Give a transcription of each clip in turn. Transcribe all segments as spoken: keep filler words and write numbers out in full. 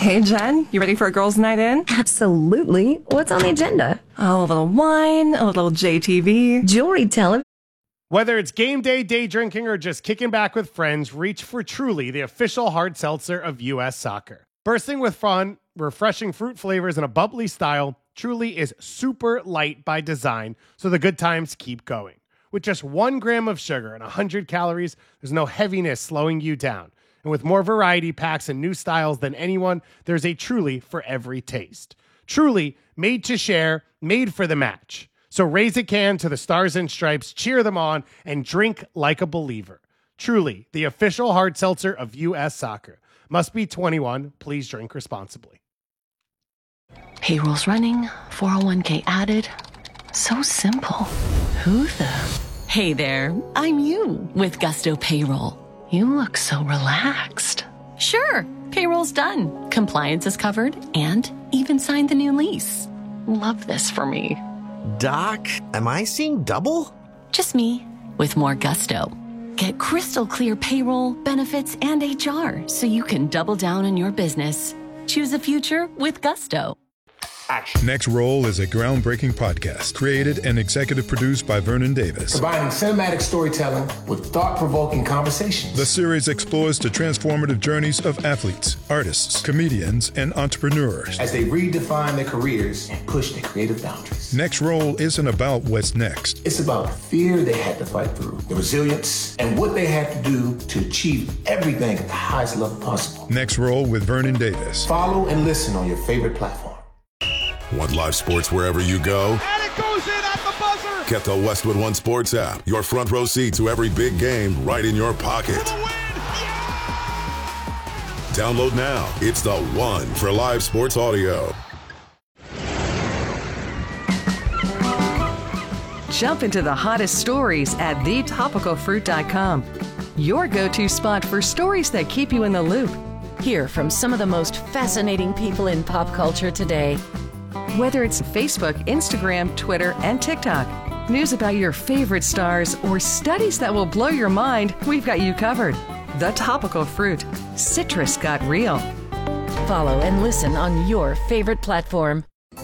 Hey, Jen, you ready for a girls' night in? Absolutely. What's on the agenda? Oh, a little wine, a little J T V. Jewelry, tell him. Whether it's game day, day drinking, or just kicking back with friends, reach for Truly, the official hard seltzer of U S Soccer. Bursting with fun, refreshing fruit flavors, and a bubbly style, Truly is super light by design, so the good times keep going. With just one gram of sugar and one hundred calories, there's no heaviness slowing you down. And with more variety packs and new styles than anyone, there's a Truly for every taste. Truly, made to share, made for the match. So raise a can to the Stars and Stripes, cheer them on, and drink like a believer. Truly, the official hard seltzer of U S Soccer. Must be twenty-one. Please drink responsibly. Payroll's running, four oh one k added. So simple. Who the? Hey there, I'm you with Gusto Payroll. You look so relaxed. Sure, payroll's done. Compliance is covered and even signed the new lease. Love this for me. Doc, am I seeing double? Just me with more gusto. Get crystal clear payroll, benefits, and H R so you can double down on your business. Choose a future with Gusto. Action. Next Roll is a groundbreaking podcast created and executive produced by Vernon Davis. Combining cinematic storytelling with thought-provoking conversations. The series explores the transformative journeys of athletes, artists, comedians, and entrepreneurs as they redefine their careers and push their creative boundaries. Next Roll isn't about what's next. It's about the fear they had to fight through, the resilience, and what they had to do to achieve everything at the highest level possible. Next Roll with Vernon Davis. Follow and listen on your favorite platform. Want live sports wherever you go? And it goes in at the buzzer! Get the Westwood One Sports app. Your front row seat to every big game right in your pocket. Yeah! Download now. It's the one for live sports audio. Jump into the hottest stories at the topical fruit dot com. Your go-to spot for stories that keep you in the loop. Hear from some of the most fascinating people in pop culture today. Whether it's Facebook, Instagram, Twitter, and TikTok, news about your favorite stars, or studies that will blow your mind, we've got you covered. The Topical Fruit. Citrus got real. Follow and listen on your favorite platform.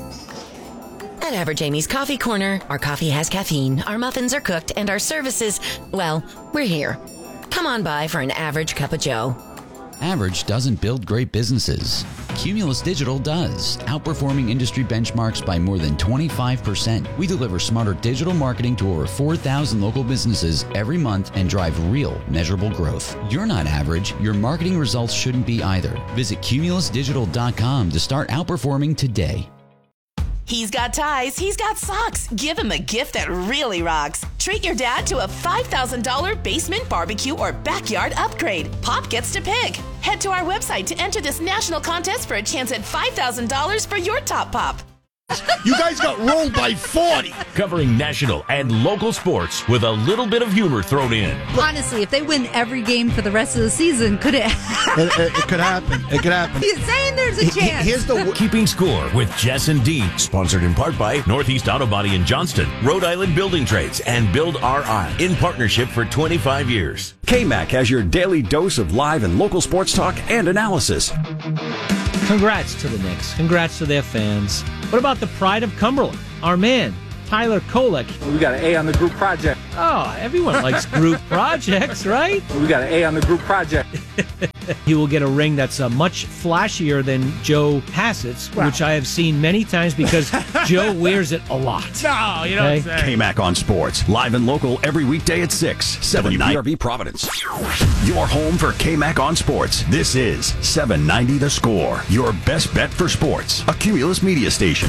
At Average Amy's Coffee Corner, our coffee has caffeine, our muffins are cooked, and our services, well, we're here. Come on by for an average cup of joe. Average doesn't build great businesses. Cumulus Digital does, outperforming industry benchmarks by more than twenty-five percent. We deliver smarter digital marketing to over four thousand local businesses every month and drive real, measurable growth. You're not average. Your marketing results shouldn't be either. Visit cumulus digital dot com to start outperforming today. He's got ties, he's got socks. Give him a gift that really rocks. Treat your dad to a five thousand dollars basement barbecue or backyard upgrade. Pop gets to pick. Head to our website to enter this national contest for a chance at five thousand dollars for your top pop. You guys got rolled by forty. Covering national and local sports with a little bit of humor thrown in. Honestly, if they win every game for the rest of the season, could it it, it, it could happen. It could happen. He's saying there's a chance. Here's the Keeping Score with Jess and Dean. Sponsored in part by Northeast Auto Body in Johnston, Rhode Island Building Trades, and Build R I. In partnership for twenty-five years. K-Mac has your daily dose of live and local sports talk and analysis. Congrats to the Knicks. Congrats to their fans. What about the pride of Cumberland? Our man, Tyler Kolek. We got an A on the group project. Oh, everyone likes group projects, right? We got an A on the group project. He will get a ring that's uh, much flashier than Joe Hassett's, wow. which I have seen many times because Joe wears it a lot. No, you don't say. K-Mac on Sports, live and local every weekday at six, seven ninety W P R V Providence. Your home for K-Mac on Sports. This is seven ninety The Score, your best bet for sports. A Cumulus media station.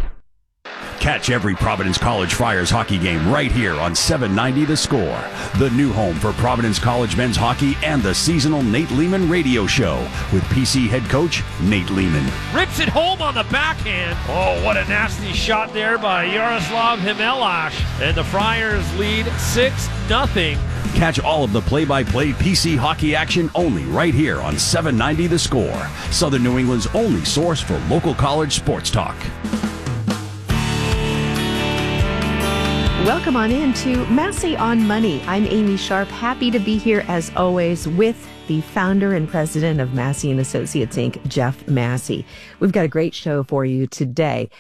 Catch every Providence College Friars hockey game right here on seven ninety The Score, the new home for Providence College men's hockey and the seasonal Nate Lehman radio show with P C head coach Nate Lehman. Rips it home on the backhand. Oh, what a nasty shot there by Yaroslav Himelash. And the Friars lead six nothing. Catch all of the play-by-play P C hockey action only right here on seven ninety The Score, Southern New England's only source for local college sports talk. Welcome on in to Massey on Money. I'm Amy Sharp, happy to be here as always with the founder and president of Massey and Associates, Incorporated, Jeff Massey. We've got a great show for you today.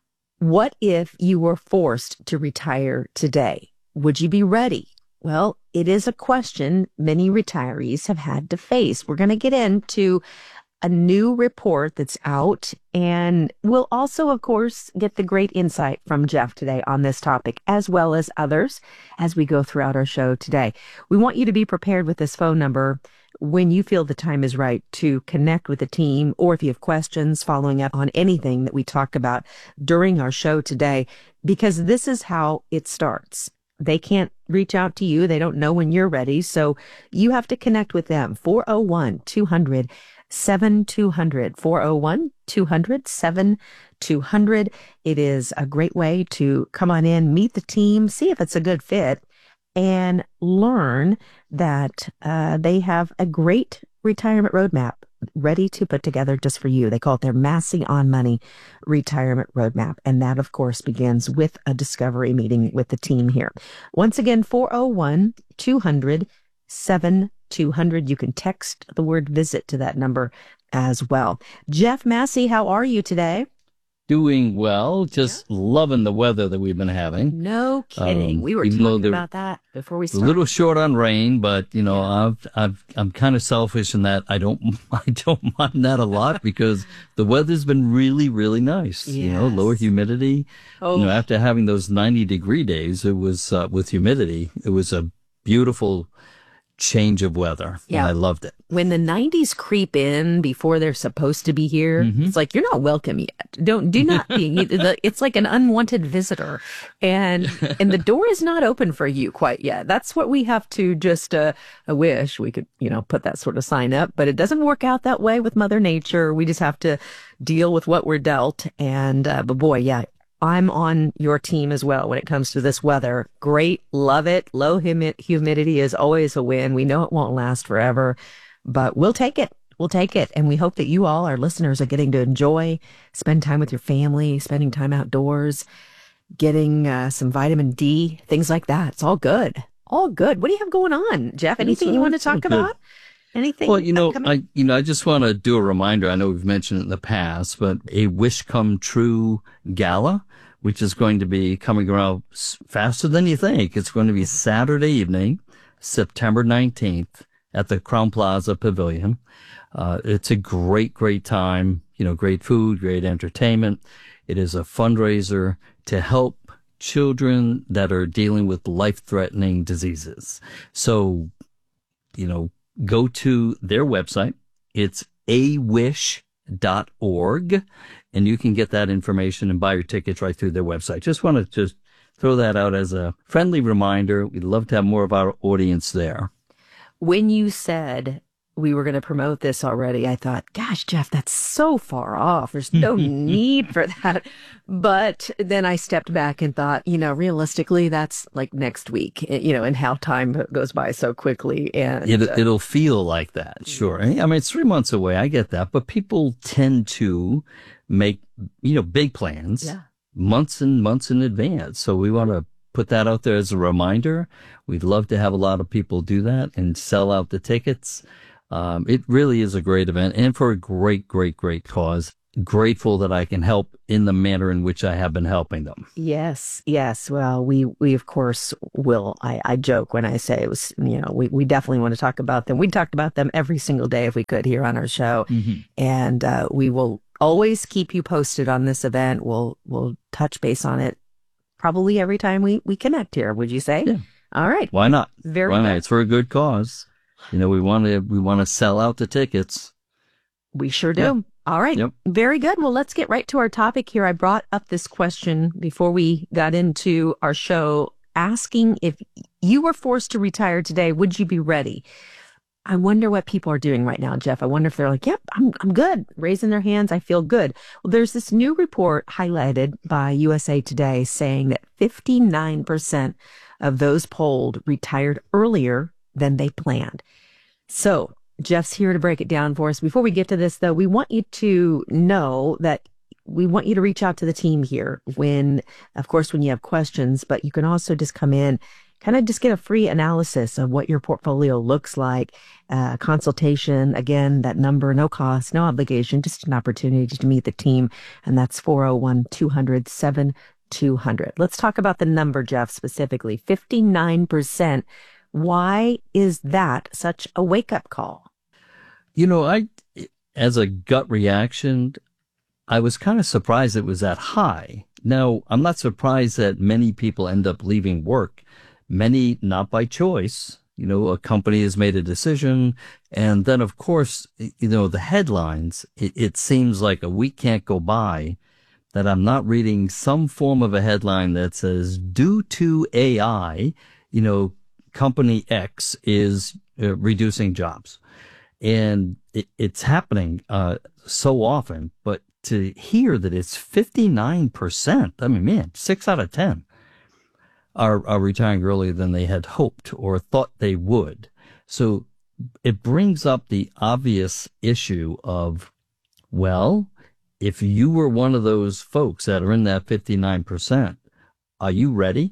What if you were forced to retire today? Would you be ready? Well, it is a question many retirees have had to face. We're going to get into a new report that's out, and we'll also, of course, get the great insight from Jeff today on this topic, as well as others, as we go throughout our show today. We want you to be prepared with this phone number when you feel the time is right to connect with the team, or if you have questions following up on anything that we talk about during our show today, because this is how it starts. They can't reach out to you. They don't know when you're ready. So you have to connect with them. four oh one, two hundred, seven two hundred, four oh one, two hundred, seven two hundred. It is a great way to come on in, meet the team, see if it's a good fit, and learn that uh, they have a great retirement roadmap ready to put together just for you. They call it their Massey on Money Retirement Roadmap. And that, of course, begins with a discovery meeting with the team here. Once again, four oh one, two hundred, seven two hundred. You can text the word visit to that number as well. Jeff Massey, how are you today? Doing well, just yeah. loving the weather that we've been having. No kidding. Um, we were talking about that before we started. A little short on rain, but you know, yeah. I've, I've, I'm kind of selfish in that I don't, I don't mind that a lot because the weather's been really, really nice. Yes. You know, lower humidity. Oh. You know, after having those ninety degree days, it was uh, with humidity. It was a beautiful change of weather. Yeah. And I loved it. When the nineties creep in before they're supposed to be here, mm-hmm. it's like, you're not welcome yet. Don't, do not be. It's like an unwanted visitor. And, and the door is not open for you quite yet. That's what we have to just, uh, I wish we could, you know, put that sort of sign up, but it doesn't work out that way with Mother Nature. We just have to deal with what we're dealt. And, uh, but boy, yeah. I'm on your team as well when it comes to this weather. Great. Love it. Low humi- humidity is always a win. We know it won't last forever, but we'll take it. We'll take it. And we hope that you all, our listeners, are getting to enjoy, spend time with your family, spending time outdoors, getting uh, some vitamin D, things like that. It's all good. All good. What do you have going on, Jeff? Anything you want to talk about? Anything? Well, you know, I you know, I just want to do a reminder. I know we've mentioned it in the past, but a Wish Come True Gala, which is going to be coming around faster than you think. It's going to be Saturday evening, September nineteenth, at the Crowne Plaza Pavilion. Uh, it's a great, great time. You know, great food, great entertainment. It is a fundraiser to help children that are dealing with life-threatening diseases. So, you know, go to their website. It's a wish dot org, and you can get that information and buy your tickets right through their website. Just want to just throw that out as a friendly reminder. We'd love to have more of our audience there. When you said we were going to promote this already, I thought, gosh, Jeff, that's so far off. There's no need for that. But then I stepped back and thought, you know, realistically, that's like next week, you know, and how time goes by so quickly. And it, uh, it'll feel like that. Sure. I mean, it's three months away. I get that. But people tend to make, you know, big plans yeah. months and months in advance. So we want to put that out there as a reminder. We'd love to have a lot of people do that and sell out the tickets. Um, it really is a great event and for a great, great, great cause. Grateful that I can help in the manner in which I have been helping them. Yes, yes. Well, we, we of course will. I, I joke when I say it was, you know, we, we definitely want to talk about them. We talked about them every single day if we could here on our show. Mm-hmm. And uh, we will always keep you posted on this event. We'll, we'll touch base on it probably every time we, we connect here. Would you say? Yeah. All right. Why not? Very Why good. not? It's for a good cause. You know, we want to, we want to sell out the tickets. We sure do. Yep. All right. Yep. Very good. Well, let's get right to our topic here. I brought up this question before we got into our show, asking if you were forced to retire today, would you be ready? I wonder what people are doing right now, Jeff. I wonder if they're like, yep, I'm I'm good. Raising their hands. I feel good. Well, there's this new report highlighted by U S A Today saying that fifty-nine percent of those polled retired earlier than they planned. So Jeff's here to break it down for us. Before we get to this, though, we want you to know that we want you to reach out to the team here when, of course, when you have questions, but you can also just come in, kind of just get a free analysis of what your portfolio looks like, uh, consultation. Again, that number, no cost, no obligation, just an opportunity to meet the team. And that's four oh one, two hundred, seven two hundred. Let's talk about the number, Jeff, specifically, fifty-nine percent. Why is that such a wake-up call? You know, I, as a gut reaction, I was kind of surprised it was that high. Now, I'm not surprised that many people end up leaving work, many not by choice. You know, a company has made a decision. And then, of course, you know, the headlines, it, it seems like a week can't go by that I'm not reading some form of a headline that says, due to A I, you know, company X is uh, reducing jobs. And it, it's happening uh, so often, but to hear that it's fifty-nine percent, I mean, man, six out of ten are, are retiring earlier than they had hoped or thought they would. So it brings up the obvious issue of, well, if you were one of those folks that are in that fifty-nine percent, are you ready?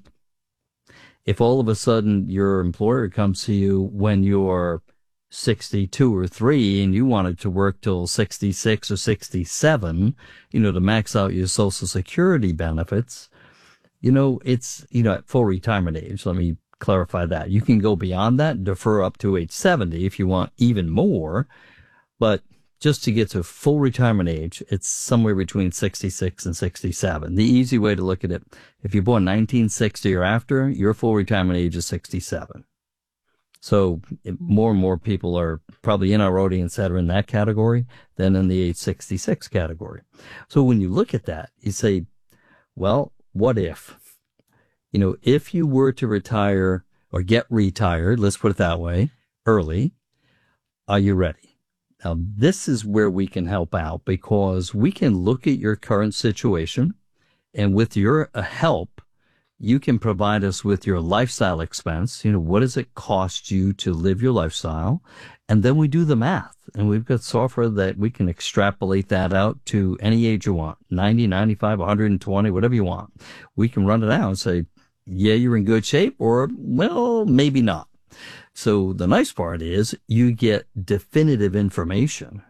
If all of a sudden your employer comes to you when you're sixty-two or three and you wanted to work till sixty-six or sixty-seven, you know, to max out your Social Security benefits, you know, it's, you know, at full retirement age. Let me clarify that. You can go beyond that, defer up to age seventy if you want even more, but just to get to full retirement age, it's somewhere between sixty-six and sixty-seven. The easy way to look at it, if you're born nineteen sixty or after, your full retirement age is sixty-seven. So more and more people are probably in our audience that are in that category than in the age sixty-six category. So when you look at that, you say, well, what if? You know, if you were to retire or get retired, let's put it that way, early, are you ready? Now, this is where we can help out because we can look at your current situation, and with your uh, help, you can provide us with your lifestyle expense. You know, what does it cost you to live your lifestyle? And then we do the math, and we've got software that we can extrapolate that out to any age you want, ninety, ninety-five, one hundred twenty, whatever you want. We can run it out and say, yeah, you're in good shape, or, well, maybe not. So the nice part is you get definitive information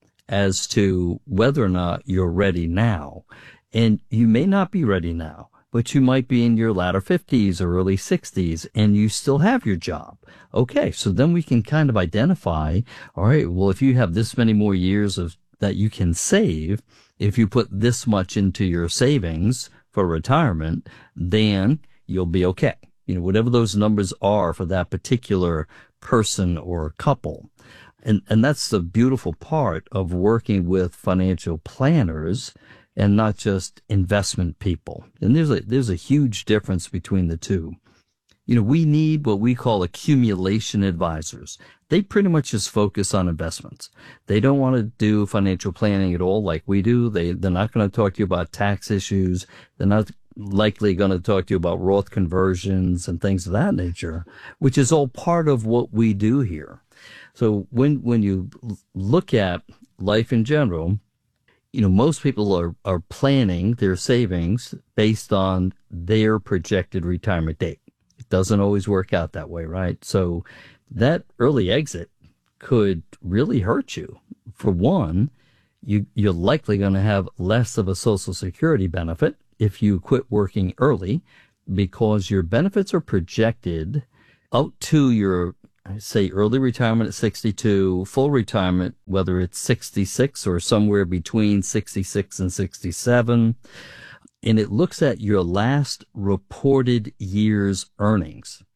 as to whether or not you're ready now. And you may not be ready now, but you might be in your latter fifties or early sixties and you still have your job. Okay, so then we can kind of identify, all right, well, if you have this many more years of that you can save, if you put this much into your savings for retirement, then you'll be okay. You know, whatever those numbers are for that particular person or couple. And, and that's the beautiful part of working with financial planners and not just investment people. And there's a, there's a huge difference between the two. You know, we need what we call accumulation advisors. They pretty much just focus on investments. They don't want to do financial planning at all like we do. They, they're not going to talk to you about tax issues. They're not likely going to talk to you about Roth conversions and things of that nature, which is all part of what we do here. So when, when you look at life in general, you know, most people are, are planning their savings based on their projected retirement date. It doesn't always work out that way, right? So that early exit could really hurt you. For one, you, you're likely going to have less of a Social Security benefit if you quit working early, because your benefits are projected out to your, say, early retirement at sixty-two, full retirement, whether it's sixty-six or somewhere between sixty-six and sixty-seven. And it looks at your last reported year's earnings.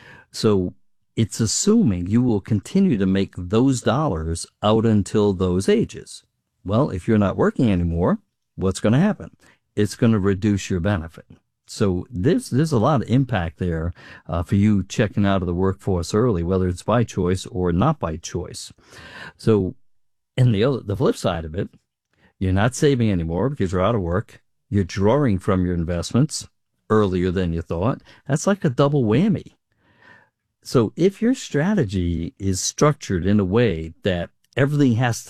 So it's assuming you will continue to make those dollars out until those ages. Well, if you're not working anymore, what's going to happen? It's going to reduce your benefit. So there's, there's a lot of impact there uh, for you checking out of the workforce early, whether it's by choice or not by choice. So, and the other, the flip side of it, you're not saving anymore because you're out of work. You're drawing from your investments earlier than you thought. That's like a double whammy. So if your strategy is structured in a way that everything has to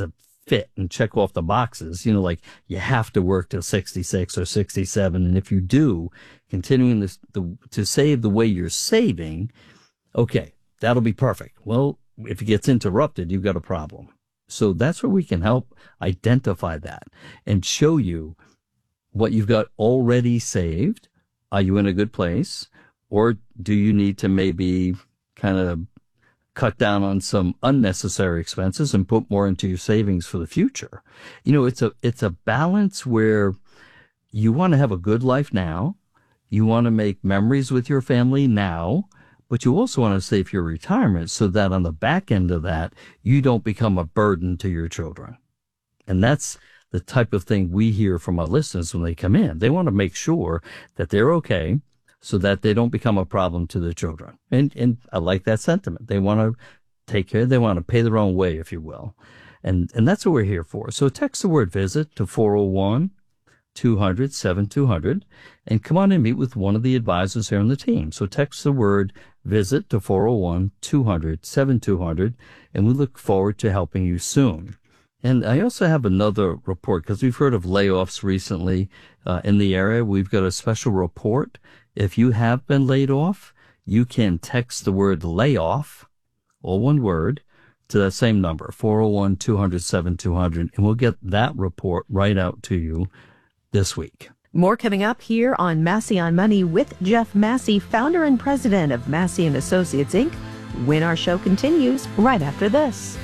fit and check off the boxes, you know, like you have to work till sixty-six or sixty-seven. And if you do, continuing this, the, to save the way you're saving, okay, that'll be perfect. Well, if it gets interrupted, you've got a problem. So that's where we can help identify that and show you what you've got already saved. Are you in a good place? Or do you need to maybe kind of cut down on some unnecessary expenses and put more into your savings for the future? You know, it's a, it's a balance where you want to have a good life now. You want to make memories with your family now, but you also want to save for your retirement so that on the back end of that, you don't become a burden to your children. And that's the type of thing we hear from our listeners when they come in. They want to make sure that they're okay, so that they don't become a problem to their children. And and I like that sentiment. They want to take care, they want to pay their own way, if you will. And and that's what we're here for. So text the word visit to four oh one, two hundred, seventy-two hundred and come on and meet with one of the advisors here on the team. So text the word visit to four oh one, two hundred, seventy-two hundred and we look forward to helping you soon. And I also have another report because we've heard of layoffs recently uh, in the area. We've got a special report. If you have been laid off, you can text the word layoff, all one word, to that same number, four oh one, two hundred, seventy-two hundred, and we'll get that report right out to you this week. More coming up here on Massey on Money with Jeff Massey, founder and president of Massey and Associates, Incorporated, when our show continues right after this.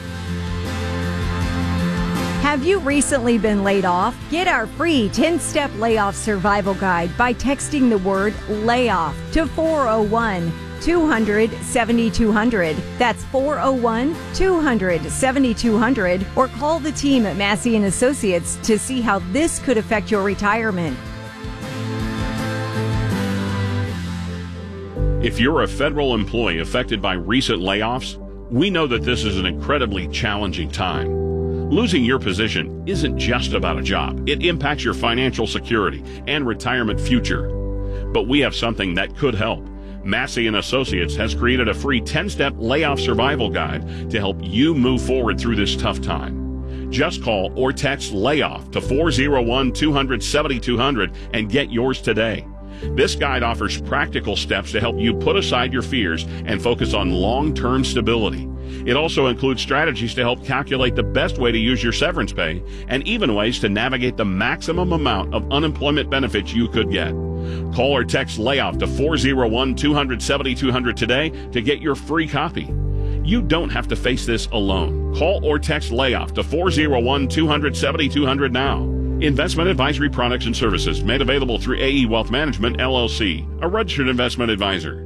Have you recently been laid off? Get our free ten-step layoff survival guide by texting the word layoff to four oh one, two hundred, seventy-two hundred. That's four oh one, two hundred, seventy-two hundred. Or call the team at Massey and Associates to see how this could affect your retirement. If you're a federal employee affected by recent layoffs, we know that this is an incredibly challenging time. Losing your position isn't just about a job. It impacts your financial security and retirement future. But we have something that could help. Massey and Associates has created a free ten-step layoff survival guide to help you move forward through this tough time. Just call or text layoff to four oh one, two hundred, seventy-two hundred and get yours today. This guide offers practical steps to help you put aside your fears and focus on long-term stability. It also includes strategies to help calculate the best way to use your severance pay and even ways to navigate the maximum amount of unemployment benefits you could get. Call or text layoff to four oh one, two hundred, seventy-two hundred today to get your free copy. You don't have to face this alone. Call or text layoff to four oh one, two hundred, seventy-two hundred now. Investment advisory products and services made available through A E Wealth Management, L L C, a registered investment advisor.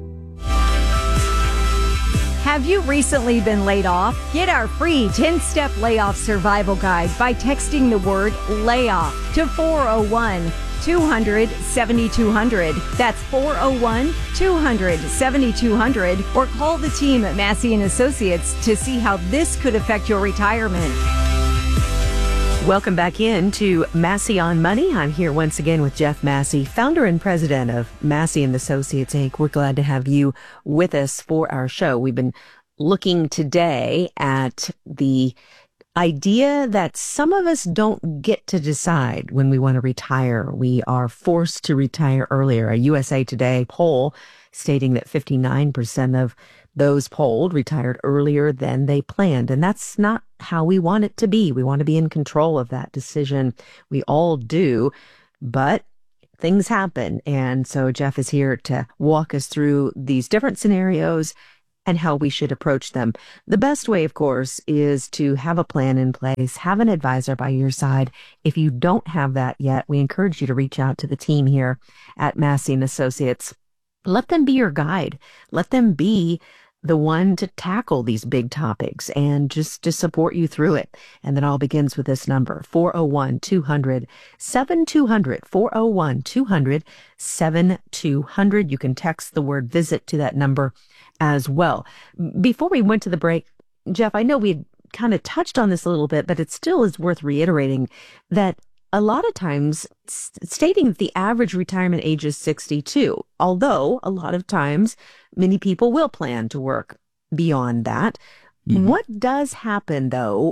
Have you recently been laid off? Get our free ten-step layoff survival guide by texting the word layoff to four oh one, two hundred, seventy-two hundred. That's four oh one, two hundred, seventy-two hundred. Or call the team at Massey and Associates to see how this could affect your retirement. Welcome back in to Massey on Money. I'm here once again with Jeff Massey, founder and president of Massey and Associates, Incorporated. We're glad to have you with us for our show. We've been looking today at the idea that some of us don't get to decide when we want to retire. We are forced to retire earlier. A U S A Today poll stating that fifty-nine percent of those polled retired earlier than they planned. And that's not how we want it to be. We want to be in control of that decision. We all do, but things happen. And so Jeff is here to walk us through these different scenarios and how we should approach them. The best way, of course, is to have a plan in place, have an advisor by your side. If you don't have that yet, we encourage you to reach out to the team here at Massey and Associates. Let them be your guide. Let them be the one to tackle these big topics and just to support you through it. And it all begins with this number, four oh one, two hundred, seventy-two hundred, four oh one, two hundred, seventy-two hundred. You can text the word visit to that number as well. Before we went to the break, Jeff, I know we had kind of touched on this a little bit, but it still is worth reiterating that a lot of times stating that the average retirement age is sixty-two, although a lot of times many people will plan to work beyond that. Mm-hmm. What does happen, though,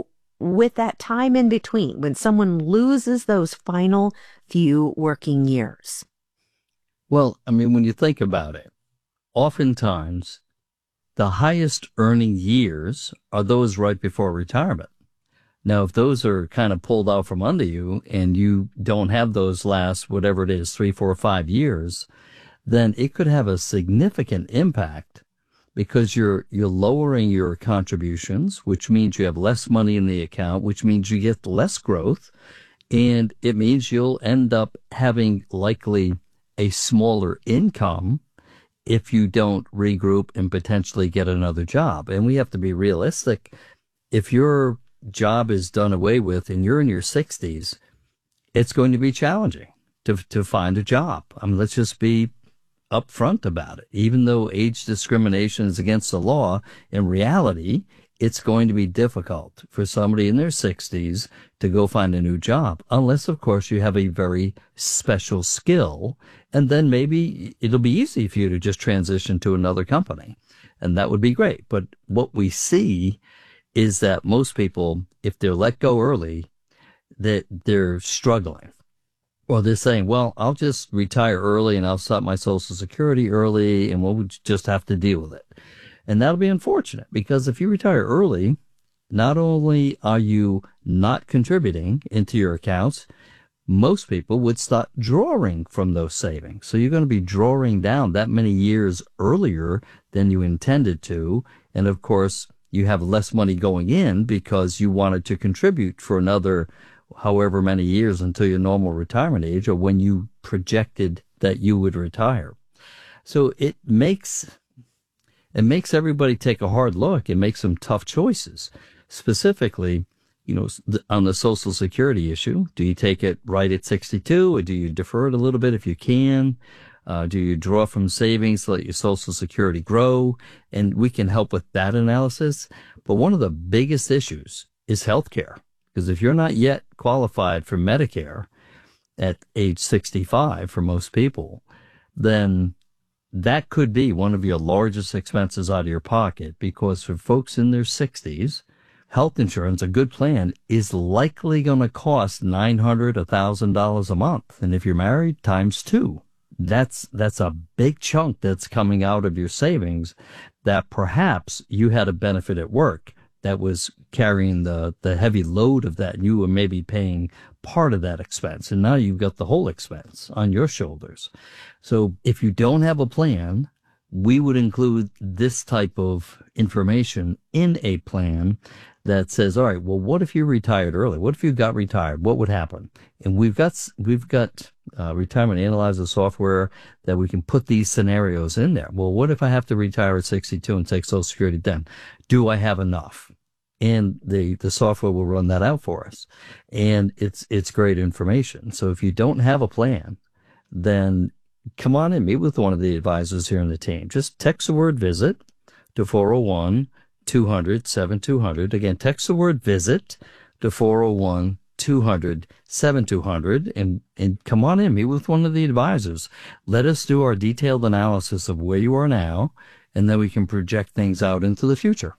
with that time in between when someone loses those final few working years? Well, I mean, when you think about it, oftentimes the highest earning years are those right before retirement. Now, if those are kind of pulled out from under you and you don't have those last, whatever it is, three, four, five years, then it could have a significant impact because you're, you're lowering your contributions, which means you have less money in the account, which means you get less growth. And it means you'll end up having likely a smaller income if you don't regroup and potentially get another job. And we have to be realistic. If your job is done away with and you're in your sixties, it's going to be challenging to to find a job. I mean, let's just be upfront about it. Even though age discrimination is against the law, in reality, it's going to be difficult for somebody in their sixties to go find a new job, unless, of course, you have a very special skill, and then maybe it'll be easy for you to just transition to another company, and that would be great. But what we see is that most people, if they're let go early, that they're struggling. Or they're saying, well, I'll just retire early and I'll start my Social Security early and we'll just have to deal with it. And that'll be unfortunate because if you retire early, not only are you not contributing into your accounts, most people would start drawing from those savings. So you're going to be drawing down that many years earlier than you intended to. And of course, you have less money going in because you wanted to contribute for another however many years until your normal retirement age or when you projected that you would retire. So it makes it makes everybody take a hard look. It makes some tough choices. Specifically, you know, on the Social Security issue, do you take it right at sixty-two or do you defer it a little bit if you can? Uh, do you draw from savings to let your Social Security grow? And we can help with that analysis. But one of the biggest issues is health care. Because if you're not yet qualified for Medicare at age sixty-five for most people, then that could be one of your largest expenses out of your pocket. Because for folks in their sixties, health insurance, a good plan, is likely going to cost nine hundred dollars, one thousand dollars a month. And if you're married, times two. That's, that's a big chunk that's coming out of your savings that perhaps you had a benefit at work that was carrying the, the heavy load of that, and you were maybe paying part of that expense, and now you've got the whole expense on your shoulders. So if you don't have a plan, we would include this type of information in a plan that says, all right, well, what if you retired early? What if you got retired? What would happen? And we've got, we've got uh, retirement analyzer software that we can put these scenarios in there. Well, what if I have to retire at sixty-two and take Social Security then? Do I have enough? And the, the software will run that out for us. And it's, it's great information. So if you don't have a plan, then come on and meet with one of the advisors here on the team. Just text the word visit to four oh one, two hundred, seventy-two hundred. Again, text the word visit to four oh one, two hundred, seventy-two hundred and, and come on in, meet with one of the advisors. Let us do our detailed analysis of where you are now, and then we can project things out into the future.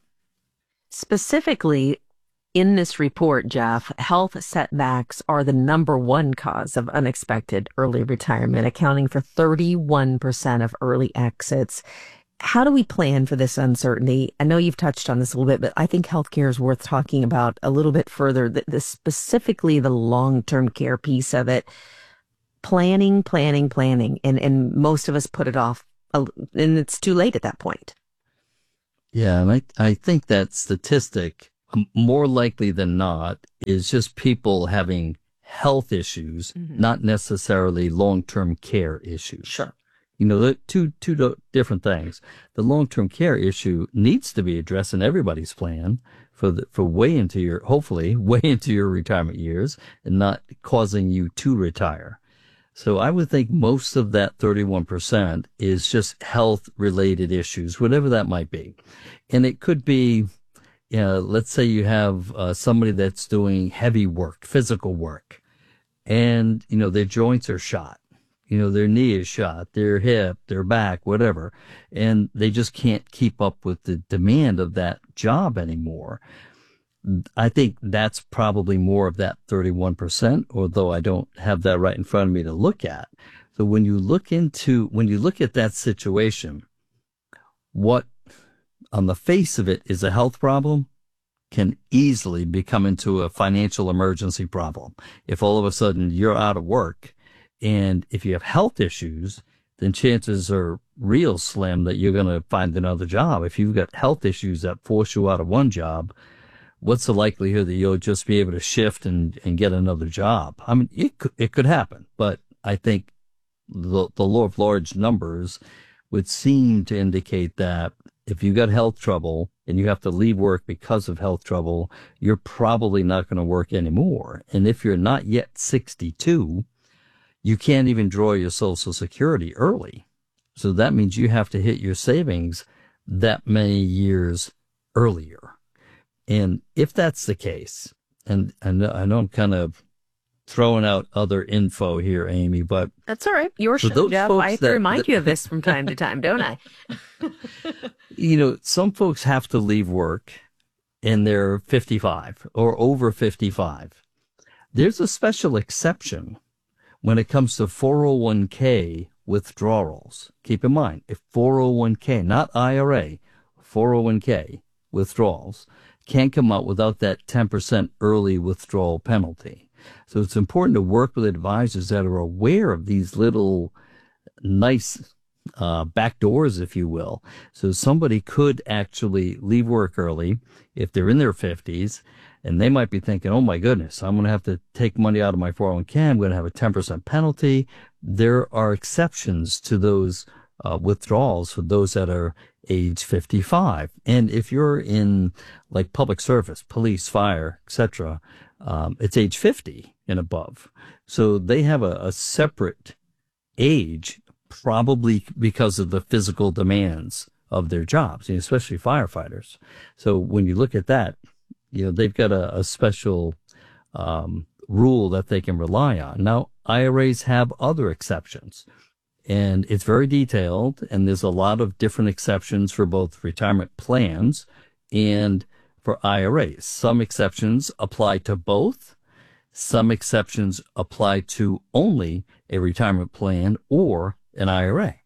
Specifically, in this report, Jeff, health setbacks are the number one cause of unexpected early retirement, accounting for thirty-one percent of early exits. How do we plan for this uncertainty? I know you've touched on this a little bit, but I think healthcare is worth talking about a little bit further, the, the, specifically the long-term care piece of it. Planning, planning, planning, and, and most of us put it off, and it's too late at that point. Yeah, and I, I think that statistic, more likely than not, is just people having health issues, mm-hmm. not necessarily long-term care issues. Sure. You know, the two, two different things. The long-term care issue needs to be addressed in everybody's plan for the, for way into your, hopefully, way into your retirement years and not causing you to retire. So I would think most of that thirty-one percent is just health-related issues, whatever that might be. And it could be, you know, let's say you have uh, somebody that's doing heavy work, physical work, and, you know, their joints are shot. You know, their knee is shot, their hip, their back, whatever, and they just can't keep up with the demand of that job anymore. I think that's probably more of that thirty-one percent, although I don't have that right in front of me to look at. So when you look into, when you look at that situation, what on the face of it is a health problem can easily become into a financial emergency problem. If all of a sudden you're out of work, and if you have health issues, then chances are real slim that you're going to find another job. If you've got health issues that force you out of one job, what's the likelihood that you'll just be able to shift and, and get another job? I mean, it could, it could happen, but I think the, the law of large numbers would seem to indicate that if you got health trouble and you have to leave work because of health trouble, you're probably not going to work anymore. And if you're not yet sixty-two, you can't even draw your Social Security early. So that means you have to hit your savings that many years earlier. And if that's the case, and I know, I know I'm kind of throwing out other info here, Amy, but that's all right. Your show, Jeff. I have to that, remind that, you of this from time to time, don't I? You know, some folks have to leave work and they're fifty-five or over fifty-five. There's a special exception when it comes to four oh one k withdrawals. Keep in mind, if four oh one k, not I R A, four oh one k withdrawals can't come out without that ten percent early withdrawal penalty. So it's important to work with advisors that are aware of these little nice uh, back doors, if you will. So somebody could actually leave work early if they're in their fifties, and they might be thinking, oh my goodness, I'm going to have to take money out of my four oh one k. I'm going to have a ten percent penalty. There are exceptions to those uh, withdrawals for those that are age fifty-five. And if you're in like public service, police, fire, et cetera, um, it's age fifty and above. So they have a, a separate age, probably because of the physical demands of their jobs, especially firefighters. So when you look at that, you know, they've got a, a special um, rule that they can rely on. Now, I R As have other exceptions, and it's very detailed, and there's a lot of different exceptions for both retirement plans and for I R As. Some exceptions apply to both. Some exceptions apply to only a retirement plan or an I R A.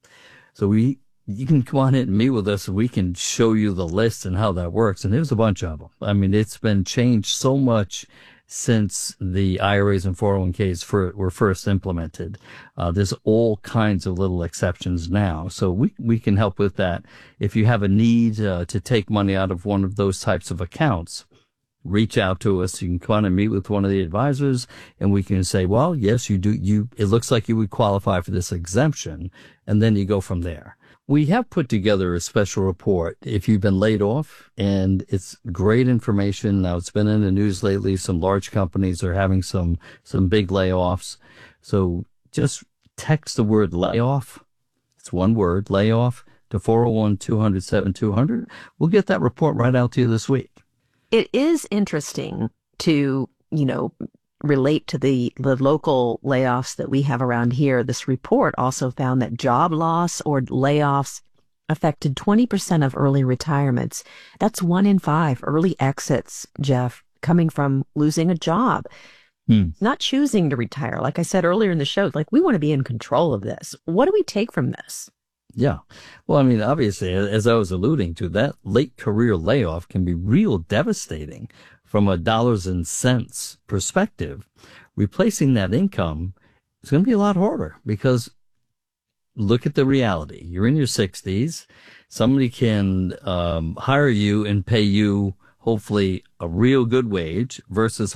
So we, you can come on in and meet with us and we can show you the list and how that works. And there's a bunch of them. I mean, it's been changed so much since the I R As and four oh one k's for, were first implemented. Uh, there's all kinds of little exceptions now. So we, we can help with that. If you have a need uh, to take money out of one of those types of accounts, reach out to us. You can come on and meet with one of the advisors, and we can say, well, yes, you do. You, it looks like you would qualify for this exemption. And then you go from there. We have put together a special report if you've been laid off, and it's great information. Now, it's been in the news lately. Some large companies are having some, some big layoffs. So just text the word layoff. It's one word, layoff, to four oh one, two hundred, seventy-two hundred. We'll get that report right out to you this week. It is interesting to, you know, relate to the, the local layoffs that we have around here. This report also found that job loss or layoffs affected twenty percent of early retirements. That's one in five early exits, Jeff, coming from losing a job, hmm. not choosing to retire. Like I said earlier in the show, like we want to be in control of this. What do we take from this? Yeah. Well, I mean, obviously, as I was alluding to, that late career layoff can be real devastating from a dollars and cents perspective. Replacing that income is going to be a lot harder because look at the reality. You're in your sixties. Somebody can um, hire you and pay you, hopefully, a real good wage versus